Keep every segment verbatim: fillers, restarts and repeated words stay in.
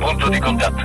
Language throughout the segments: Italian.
punto di contatto.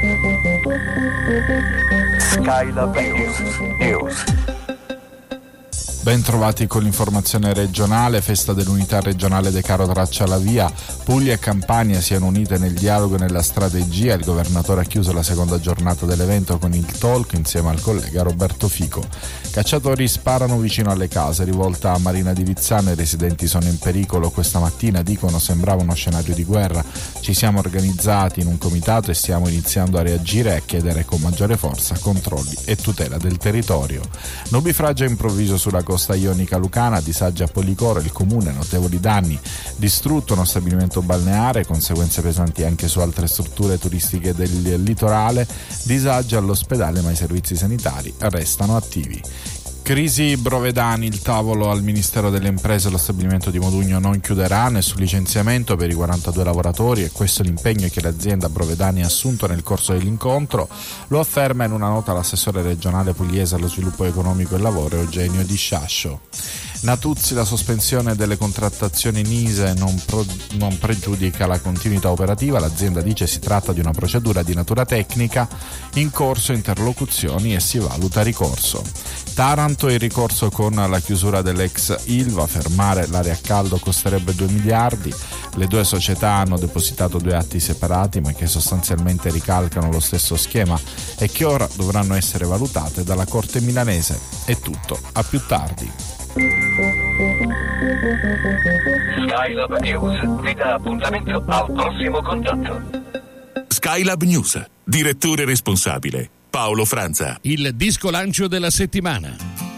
Skylab News. News. Ben trovati con l'informazione regionale. Festa dell'unità regionale De Caro traccia la via. Puglia e Campania siano unite nel dialogo e nella strategia. Il governatore ha chiuso la seconda giornata dell'evento con il talk insieme al collega Roberto Fico. Cacciatori sparano vicino alle case, rivolta a Marina di Vizzano. I residenti sono in pericolo. Questa mattina, dicono, sembrava uno scenario di guerra. Ci siamo organizzati in un comitato e stiamo iniziando a reagire e a chiedere con maggiore forza controlli e tutela del territorio. Nubifragio improvviso sulla costa ionica lucana, disagi a Policoro, il comune, notevoli danni, distrutto uno stabilimento balneare, conseguenze pesanti anche su altre strutture turistiche del litorale, disagi all'ospedale ma i servizi sanitari restano attivi. Crisi Brovedani, il tavolo al Ministero delle Imprese. Lo stabilimento di Modugno non chiuderà, nessun licenziamento per i quarantadue lavoratori e questo è l'impegno che l'azienda Brovedani ha assunto nel corso dell'incontro. Lo afferma in una nota l'assessore regionale pugliese allo sviluppo economico e lavoro Eugenio Di Sciascio. Natuzzi, la sospensione delle contrattazioni Nise non, pro, non pregiudica la continuità operativa. L'azienda dice si tratta di una procedura di natura tecnica, in corso interlocuzioni e si valuta ricorso. Taranto, il ricorso con la chiusura dell'ex Ilva, fermare l'area a caldo costerebbe due miliardi. Le due società hanno depositato due atti separati ma che sostanzialmente ricalcano lo stesso schema e che ora dovranno essere valutate dalla Corte milanese. È tutto, a più tardi. Skylab News vi dà appuntamento al prossimo contatto. Skylab News, direttore responsabile Paolo Franza. Il disco lancio della settimana.